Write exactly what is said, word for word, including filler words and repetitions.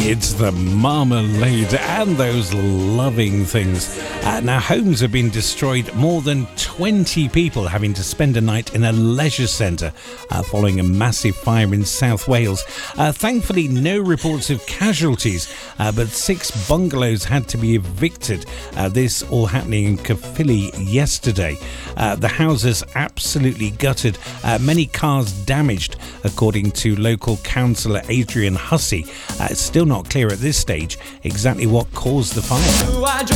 It's the marmalade and those loving things. Uh, now, homes have been destroyed, more than twenty people having to spend a night in a leisure centre uh, following a massive fire in South Wales. Uh, thankfully, no reports of casualties, uh, but six bungalows had to be evicted. Uh, this all happening in Caerphilly yesterday. Uh, the houses absolutely gutted, uh, many cars damaged, according to local councillor Adrian Hussey. Uh, it's still not clear at this stage exactly what caused the fire.